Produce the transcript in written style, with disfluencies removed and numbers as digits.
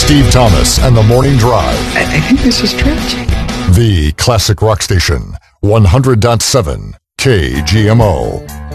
Steve Thomas and the Morning Drive. I think this is tragic. The classic rock station, 100.7 KGMO.